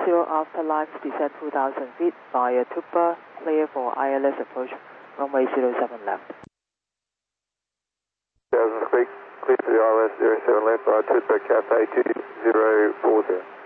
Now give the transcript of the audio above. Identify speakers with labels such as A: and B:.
A: after lines descend 2,000 feet via Tupa, clear for ILS approach, runway 07 left.
B: 2000 feet, clear for the ILS 07 left via Tupa, Cafe 2040.